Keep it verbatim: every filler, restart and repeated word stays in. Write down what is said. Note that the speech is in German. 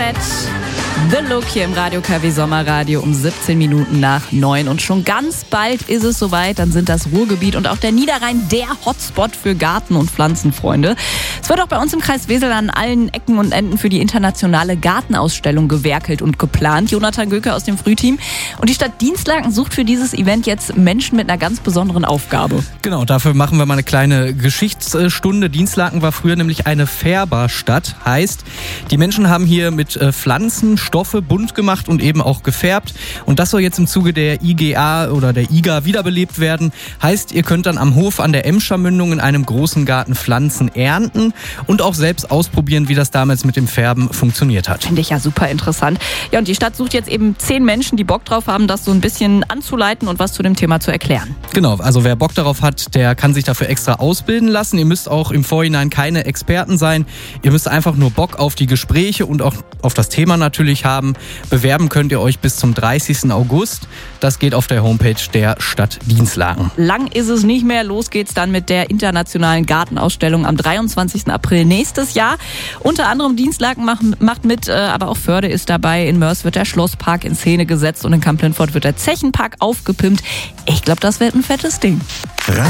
Set. The Look hier im Radio K W Sommerradio um siebzehn Minuten nach neun. Und schon ganz bald ist es soweit. Dann sind das Ruhrgebiet und auch der Niederrhein der Hotspot für Garten- und Pflanzenfreunde. Es wird auch bei uns im Kreis Wesel an allen Ecken und Enden für die internationale Gartenausstellung gewerkelt und geplant. Jonathan Göke aus dem Frühteam. Und die Stadt Dinslaken sucht für dieses Event jetzt Menschen mit einer ganz besonderen Aufgabe. Genau, dafür machen wir mal eine kleine Geschichtsstunde. Dinslaken war früher nämlich eine Färberstadt. Heißt, die Menschen haben hier mit Pflanzen Stoffe bunt gemacht und eben auch gefärbt. Und das soll jetzt im Zuge der I G A oder der I G A wiederbelebt werden. Heißt, ihr könnt dann am Hof an der Emscher Mündung in einem großen Garten Pflanzen ernten und auch selbst ausprobieren, wie das damals mit dem Färben funktioniert hat. Finde ich ja super interessant. Ja, und die Stadt sucht jetzt eben zehn Menschen, die Bock drauf haben, das so ein bisschen anzuleiten und was zu dem Thema zu erklären. Genau, also wer Bock darauf hat, der kann sich dafür extra ausbilden lassen. Ihr müsst auch im Vorhinein keine Experten sein. Ihr müsst einfach nur Bock auf die Gespräche und auch auf das Thema natürlich haben. Bewerben könnt ihr euch bis zum dreißigsten August. Das geht auf der Homepage der Stadt Dinslaken. Lang ist es nicht mehr. Los geht's dann mit der internationalen Gartenausstellung am dreiundzwanzigsten April nächstes Jahr. Unter anderem Dinslaken macht mit, aber auch Förde ist dabei. In Mörs wird der Schlosspark in Szene gesetzt und in Kamp-Lintfort wird der Zechenpark aufgepimpt. Ich glaube, das wird ein fettes Ding.